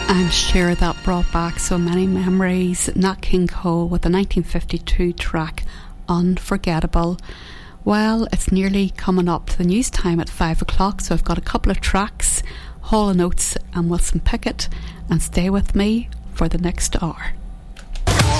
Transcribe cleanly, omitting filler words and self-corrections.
I'm sure that brought back so many memories. Nat King Cole with the 1952 track Unforgettable. Well, it's nearly coming up to the news time at 5 o'clock, so I've got a couple of tracks, Hall & Oates and Wilson Pickett, and stay with me for the next hour.